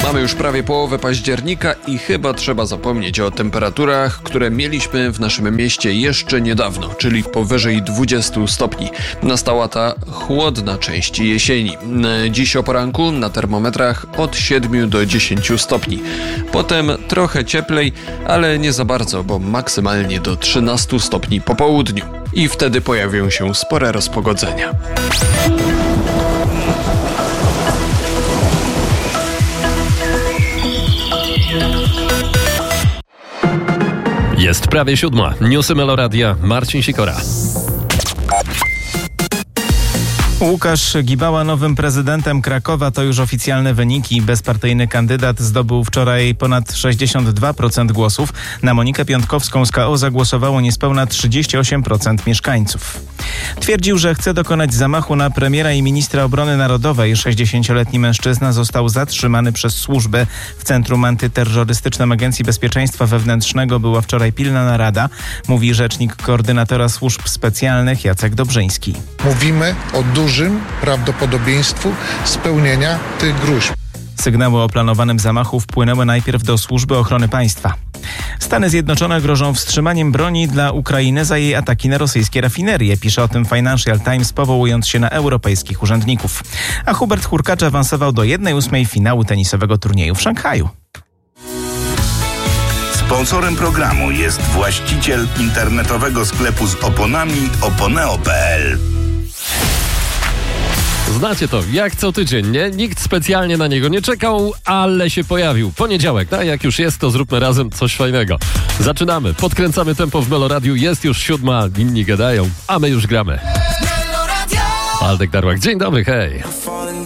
Mamy już prawie połowę października i chyba trzeba zapomnieć o temperaturach, które mieliśmy w naszym mieście jeszcze niedawno, czyli powyżej 20 stopni. Nastała ta chłodna część jesieni. Dziś o poranku na termometrach od 7 do 10 stopni. Potem trochę cieplej, ale nie za bardzo, bo maksymalnie do 13 stopni po południu. I wtedy pojawią się spore rozpogodzenia. Jest prawie 7. Newsy Meloradia. Marcin Sikora. Łukasz Gibała nowym prezydentem Krakowa to już oficjalne wyniki. Bezpartyjny kandydat zdobył wczoraj ponad 62% głosów. Na Monikę Piątkowską z KO zagłosowało niespełna 38% mieszkańców. Twierdził, że chce dokonać zamachu na premiera i ministra obrony narodowej. 60-letni mężczyzna został zatrzymany przez służby. W Centrum Antyterrorystycznym Agencji Bezpieczeństwa Wewnętrznego była wczoraj pilna narada, mówi rzecznik koordynatora służb specjalnych Jacek Dobrzyński. Mówimy o dużym prawdopodobieństwu spełnienia tych gruźb. Sygnały o planowanym zamachu wpłynęły najpierw do Służby Ochrony Państwa. Stany Zjednoczone grożą wstrzymaniem broni dla Ukrainy za jej ataki na rosyjskie rafinerie. Pisze o tym Financial Times, powołując się na europejskich urzędników. A Hubert Hurkacz awansował do 1/8 finału tenisowego turnieju w Szanghaju. Sponsorem programu jest właściciel internetowego sklepu z oponami oponeo.pl. Znacie to, jak co tydzień, nie? Nikt specjalnie na niego nie czekał, ale się pojawił. Poniedziałek, a jak już jest, to zróbmy razem coś fajnego. Zaczynamy, podkręcamy tempo w Meloradiu, jest już 7, inni gadają, a my już gramy. Waldek Darłak, dzień dobry, hej.